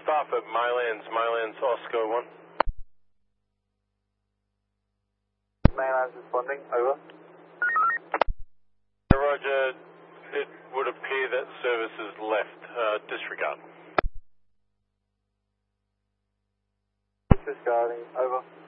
staff at Mylands Oscar 1. Mylands responding, over. Roger, it would appear that service is left. Disregard. Disregarding, over.